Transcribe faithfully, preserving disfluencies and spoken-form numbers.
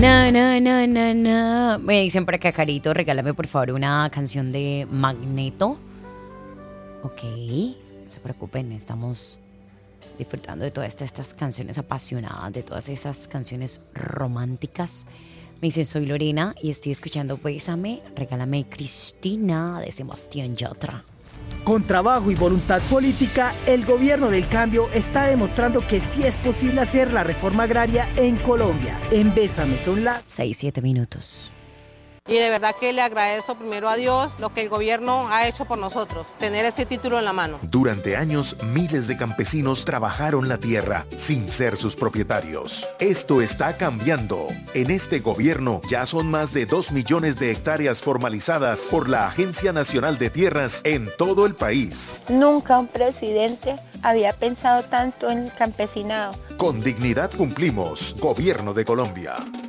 No, no, no, no, no. Me dicen por acá, Carito, regálame por favor una canción de Magneto. Ok, no se preocupen, estamos disfrutando de todas estas, estas canciones apasionadas, de todas esas canciones románticas. Me dicen, soy Lorena y estoy escuchando Bésame, regálame Cristina de Sebastián Yatra. Con trabajo y voluntad política, el gobierno del cambio está demostrando que sí es posible hacer la reforma agraria en Colombia. En Bésame son las seis, siete minutos. Y de verdad que le agradezco primero a Dios lo que el gobierno ha hecho por nosotros, tener este título en la mano. Durante años, miles de campesinos trabajaron la tierra sin ser sus propietarios. Esto está cambiando. En este gobierno ya son más de dos millones de hectáreas formalizadas por la Agencia Nacional de Tierras en todo el país. Nunca un presidente había pensado tanto en el campesinado. Con dignidad cumplimos. Gobierno de Colombia.